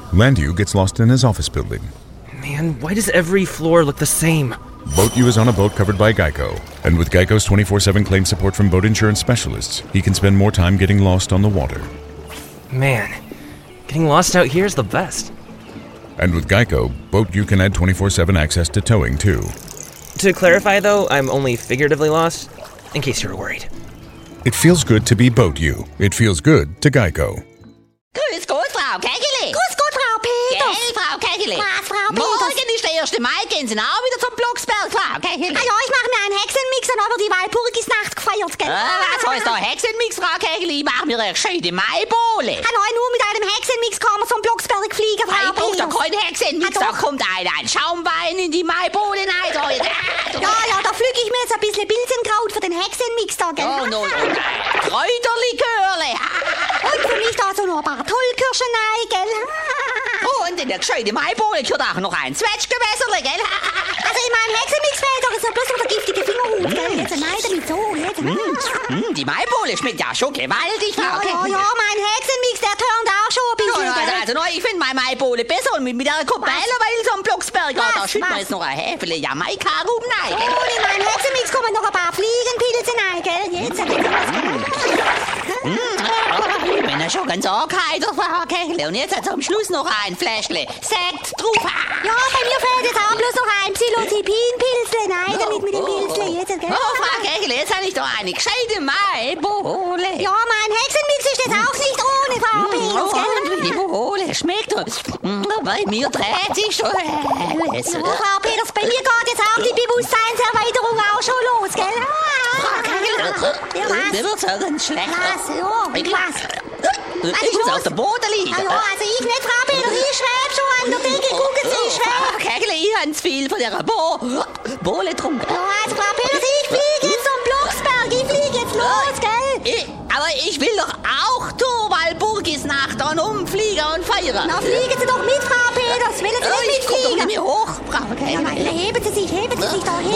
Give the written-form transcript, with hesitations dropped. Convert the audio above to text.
Landu gets lost in his office building. Man, why does every floor look the same? Boat U is on a boat covered by Geico. And with Geico's 24/7 claim support from boat insurance specialists, he can spend more time getting lost on the water. Man, getting lost out here is the best. And with Geico, Boat U can add 24/7 access to towing, too. To clarify, though, I'm only figuratively lost, in case you were worried. It feels good to be Boat U. It feels good to Geico. Grüß Gott, Frau Kägeli. Grüß Gott, Frau Peters. Gell, Frau Kägeli. Was, Frau Peters? Morgen ist der 1. Mai, gehen Sie auch wieder zum Blocksberg, Frau Kägeli. Ah ja, ich mache mir einen Hexenmix und aber die Walpurgisnacht gefeiert, gell? Was heißt da Hexenmix, Frau Kägeli? Ich mache mir eine gescheite Maibowle. Ah nein, nur mit einem Hexenmix kann man zum Blocksberg fliegen, Frau Ich brauche da Peters. keinen Hexenmix, Ah, da doch. kommt ein Schaumwein in die Maibowle rein. Ja, da pflüge ich mir jetzt ein bisschen Pilzenkraut für den Hexenmix da, gell? Und Kräuterlikörle. Und für mich da so noch ein paar Tollkirschen rein, gell? Und in der gescheite Maibowle gehört auch noch ein Zwetschgewässerle, gell? Also in meinem Hexenmix fehlt doch jetzt bloß noch der giftige Fingerhut, gell? Jetzt nein, damit so, jetzt. Die Maibowle schmeckt ja schon gewaltig, Frau Kägeli. Ja, mein Hexenmix, der turnt auch schon ein bisschen, gell? Ich finde meine Maibowle besser und mit der Kopellerweil am Blocksberg, da schütten wir jetzt noch ein Häfele Jamaika-Rum rein, gell? Und in meinen Hexenmix kommen noch ein paar Fliegenpilze rein, gell? Jetzt. Ich bin ja schon ganz angeheitert, Frau Kägeli. Und jetzt hat am Schluss noch ein Fläschle Sekt drauf. Ja, bei mir fehlt jetzt auch bloß noch ein Psilocybin-Pilzle. Nein, damit mit dem Pilzle jetzt, gell? Oh, Frau Kägeli, jetzt habe ich doch eine gescheite Maibowle. Ja, mein Hexenmix ist jetzt auch nicht ohne, Frau Peters, gell? Die Bowle schmeckt bei mir dreht sich schon alles. Ja, Frau Peters, bei mir geht jetzt auch die Bewusstseinserweiterung auch schon los, gell? Frau Kägeli, mir wird so ganz schlecht. Was? Ja, was? Ich muss aus dem Boden liegen. Ja, also ich nicht, Frau Peters, ich schweb schon an der Decke. Gucken Sie, ich schweb. Frau Kägeli, ich habe zu viel von dieser Bowle getrunken. Ja, also Frau Peters, ich fliege jetzt zum Blocksberg. Ich fliege jetzt los, gell? Aber ich will doch auch Walpurgisnacht und umfliegen und feiern. Na, fliegen Sie doch mit, Frau Peters. Wollen Sie nicht Ich komme doch mitfliegen? nicht mehr hoch, Frau Kägeli. Ja, nein, heben Sie sich da hin.